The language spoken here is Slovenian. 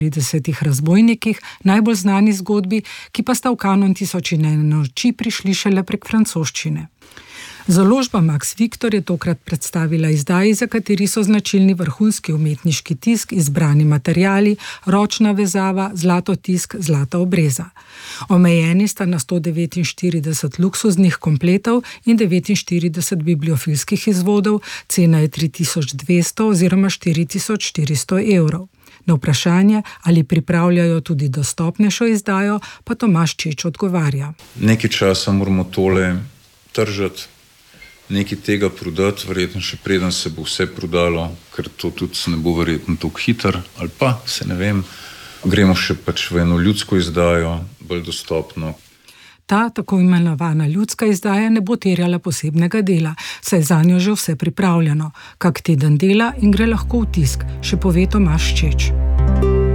30 razbojnikih, najbolj znani zgodbi, ki pa sta v kanon Tisoč in ene noči prišli šele prek francoščine. Založba Max Victor je tokrat predstavila izdaji, za kateri so značilni vrhunski umetniški tisk, izbrani materiali, ročna vezava, zlatotisk, zlata obreza. Omejeni sta na 149 luksuznih kompletov in 49 bibliofilskih izvodov, cena je 3200 oziroma 4400 evrov. Na vprašanje, ali pripravljajo tudi dostopnejšo izdajo, pa Tomaž Čeč odgovarja. Nekaj časa moramo tole tržati, nekaj tega prodati, verjetno še preden se bo vse prodalo, ker to tudi ne bo verjetno tako hitro, ali pa, se ne vem, gremo še pač v eno ljudsko izdajo, bolj dostopno. Ta tako imenovana ljudska izdaja ne bo terjala posebnega dela, saj je zanjo že vse pripravljeno. Kak teden dela in gre lahko v tisk, še pove Tomaž Čeč.